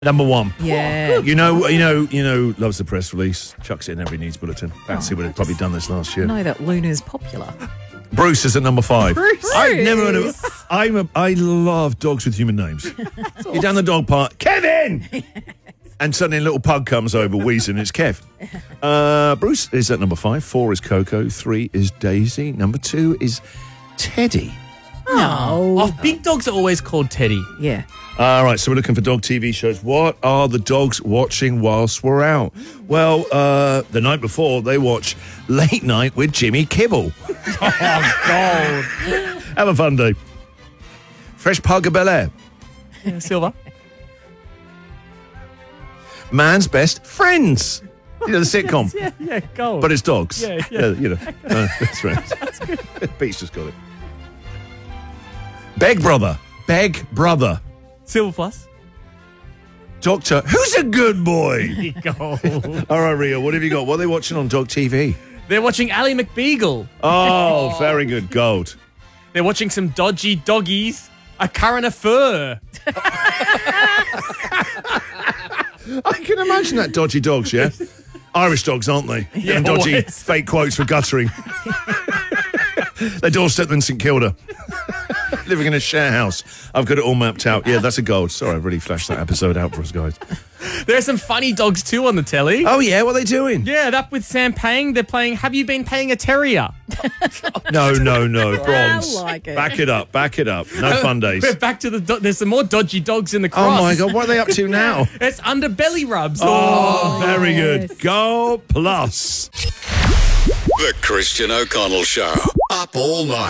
Number one. Yeah. You know, loves the press release, chucks it in every needs bulletin. Fancy would have probably done this last year. I know that Luna's popular. Bruce is at number 5. Bruce. I've never heard of. I love dogs with human names. You're down the dog park, Kevin, and suddenly a little pug comes over wheezing. It's Kev. Bruce is at number 5. 4 is Coco. 3 is Daisy. Number 2 is Teddy. No. Oh, big dogs are always called Teddy. Yeah. All right, so we're looking for dog TV shows. What are the dogs watching whilst we're out? Well, the night before, they watch Late Night with Jimmy Kibble. Oh, God. Have a fun day. Fresh Pug of Bel-Air. Silver. Man's Best Friends. You know, the sitcom. Yeah, gold. But it's dogs. Yeah. You know. That's right. That's good. Pete's just got it. Beg Brother. Silver plus. Doctor, who's a good boy? Gold. All right, Rio, what have you got? What are they watching on Dog TV? They're watching Ally McBeagle. Oh, very good. Gold. They're watching some dodgy doggies. A current affair. I can imagine that dodgy dogs, yeah? Irish dogs, aren't they? Yeah, and dodgy always. fake quotes for guttering. They're doorstep in St Kilda. Living in a share house. I've got it all mapped out. Yeah, that's a gold. Sorry, I've really flashed that episode out for us, guys. There are some funny dogs too on the telly. Oh, yeah? What are they doing? Yeah, that with Sam Pang. They're playing Have You Been Paying a Terrier? No. Bronze. I like it. Back it up. No fun days. We're back to there's some more dodgy dogs in the cross. Oh, my God. What are they up to now? It's underbelly rubs. Oh, very yes. good. Go plus. The Christian O'Connell Show. Up all night.